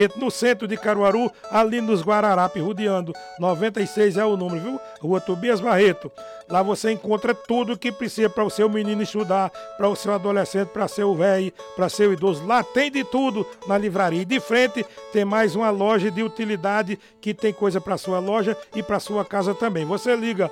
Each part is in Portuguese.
no centro de Caruaru, ali nos Guararapes, rodeando. 96 é o número, viu? Rua Tobias Barreto. Lá você encontra tudo que precisa para o seu menino estudar, para o seu adolescente, para seu velho, para seu idoso. Lá tem de tudo na livraria. E de frente tem mais uma loja de utilidade que tem coisa para sua loja e para sua casa também. Você liga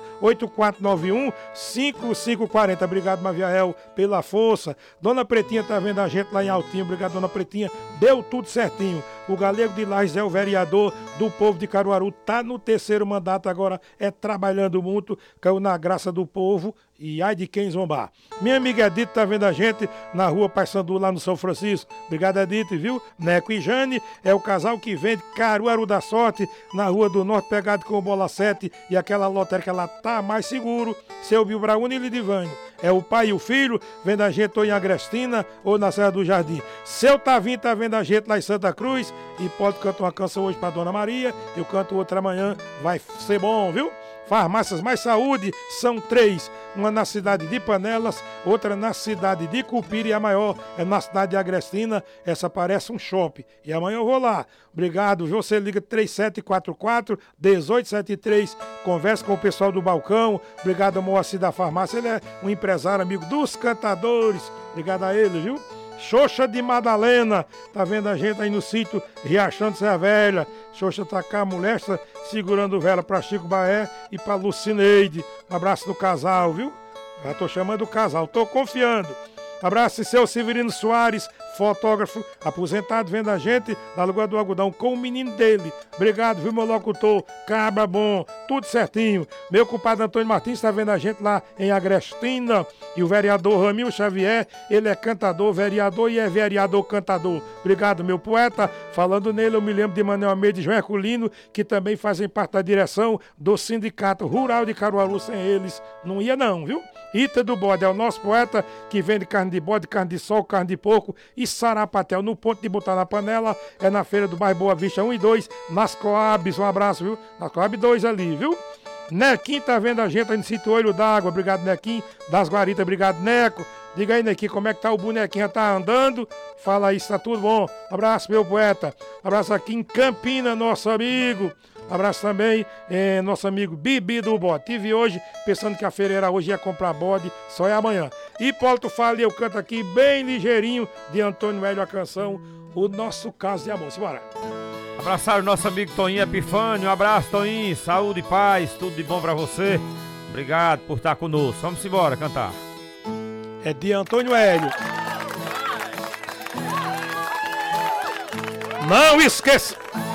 8491-5540. Obrigado, Maviael, pela força. Dona Pretinha tá vendo a gente lá em Altinho. Obrigado, Dona Pretinha. Deu tudo certinho. O Galego de Lages é o vereador do povo de Caruaru, tá no 3º mandato agora, é trabalhando muito, caiu na graça do povo e ai de quem zombar. Minha amiga Edith tá vendo a gente na rua Paysandu, lá no São Francisco. Obrigado, Edith, viu? Neco e Jane é o casal que vende Caruaru da Sorte, na Rua do Norte, pegado com o Bola 7 e aquela lotérica lá tá mais seguro. Seu Bilbraúna e Lidivânio. É o pai e o filho, vendo a gente ou em Agrestina ou na Serra do Jardim. Seu Tavinho tá vendo a gente lá em Santa Cruz e pode cantar uma canção hoje pra Dona Maria, eu canto outra amanhã, vai ser bom, viu? Farmácias Mais Saúde são 3, uma na cidade de Panelas, outra na cidade de Cupira e a maior é na cidade de Agrestina, essa parece um shopping. E amanhã eu vou lá. Obrigado, você liga 3744-1873, conversa com o pessoal do balcão. Obrigado, Moacir da farmácia, ele é um empresário amigo dos cantadores. Obrigado a ele, viu? Xoxa de Madalena, tá vendo a gente aí no sítio Riachão de Serra Velha. Xoxa tá cá, a molesta, segurando vela pra Chico Baé e pra Lucineide. Um abraço do casal, viu? Já tô chamando o casal, tô confiando. Abraço, seu Severino Soares, fotógrafo, aposentado, vendo a gente na Lagoa do Algodão com o menino dele. Obrigado, viu, meu locutor? Cabra bom, tudo certinho. Meu compadre Antônio Martins está vendo a gente lá em Agrestina. E o vereador Ramil Xavier, ele é cantador, vereador e é vereador cantador. Obrigado, meu poeta. Falando nele, eu me lembro de Manuel Almeida e João Herculino, que também fazem parte da direção do Sindicato Rural de Caruaru. Sem eles, não ia não, viu? Ita do Bode é o nosso poeta que vende carne de bode, carne de sol, carne de porco e sarapatel no ponto de botar na panela. É na feira do bairro Boa Vista 1 e 2, nas Coabs. Um abraço, viu? Nas Coab 2 ali, viu? Nequim tá vendo a gente aí no sítio Olho d'Água. Obrigado, Nequim. Das Guaritas, obrigado, Neco. Diga aí, Nequim, como é que tá o bonequinho? Já tá andando? Fala aí, tá tudo bom? Abraço, meu poeta. Abraço aqui em Campina, nosso amigo. Abraço também, nosso amigo Bibi do Bode. Tive hoje, pensando que a feira era hoje, ia comprar bode, só é amanhã. Hipólito Fala, eu canto aqui bem ligeirinho, de Antônio Hélio, a canção O Nosso Caso de Amor. Simbora. Abraçar o nosso amigo Toninho Epifânio. Um abraço, Toninho. Saúde e paz, tudo de bom pra você. Obrigado por estar conosco. Vamos embora cantar. É de Antônio Hélio. Não esqueça!